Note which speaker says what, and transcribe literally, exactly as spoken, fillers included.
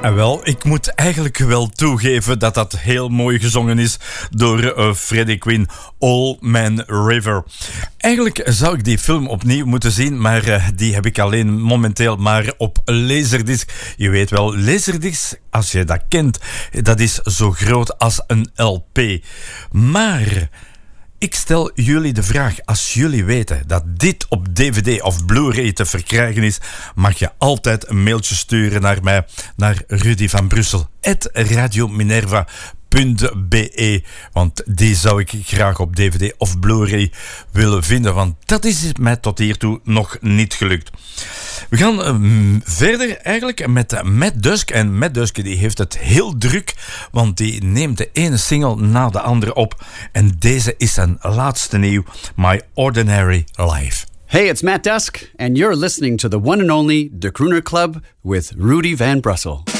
Speaker 1: En wel, ik moet eigenlijk wel toegeven dat dat heel mooi gezongen is door uh, Freddie Quinn, All Man River. Eigenlijk zou ik die film opnieuw moeten zien, maar uh, die heb ik alleen momenteel maar op Laserdisc. Je weet wel, Laserdisc, als je dat kent, dat is zo groot als een L P. Maar ik stel jullie de vraag, als jullie weten dat dit op D V D of Blu-ray te verkrijgen is, mag je altijd een mailtje sturen naar mij, naar Rudy van Brussel, at radiominerva punt b e, want die zou ik graag op D V D of Blu-ray willen vinden, want dat is mij tot hiertoe nog niet gelukt. We gaan um, verder eigenlijk met Matt Dusk, en Matt Dusk die heeft het heel druk, want die neemt de ene single na de andere op, en deze is zijn laatste nieuw, My Ordinary Life.
Speaker 2: Hey, it's Matt Dusk, and you're listening to the one and only De Crooner Club with Rudy Van Brussel.